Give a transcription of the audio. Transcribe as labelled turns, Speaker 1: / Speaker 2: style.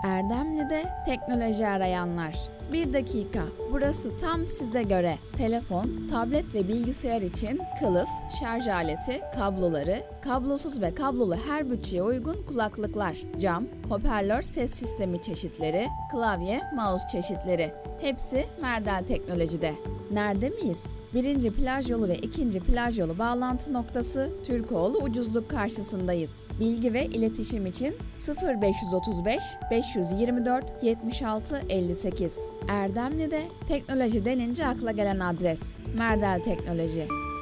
Speaker 1: Erdemli'de teknoloji arayanlar. Bir dakika, burası tam size göre. Telefon, tablet ve bilgisayar için kılıf, şarj aleti, kabloları, kablosuz ve kablolu her bütçeye uygun kulaklıklar, cam, hoparlör ses sistemi çeşitleri, klavye, mouse çeşitleri. Hepsi Merdel Teknoloji'de. Nerede miyiz? 1. plaj yolu ve 2. plaj yolu bağlantı noktası Türkoğlu Ucuzluk karşısındayız. Bilgi ve iletişim için 0535 524 76 58. Erdemli'de teknoloji denince akla gelen adres Merdel Teknoloji.